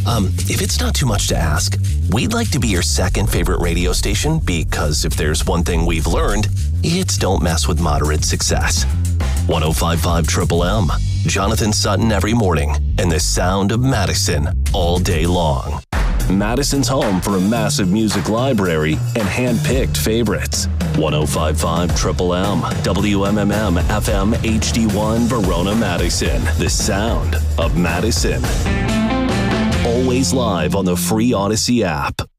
If it's not too much to ask, we'd like to be your second favorite radio station because if there's one thing we've learned, it's don't mess with moderate success. 105.5 Triple M, Jonathan Sutton every morning, and the sound of Madison all day long. Madison's home for a massive music library and hand-picked favorites. 105.5 Triple M, WMMM FM HD1 Verona, Madison. The sound of Madison. Always live on the free Odyssey app.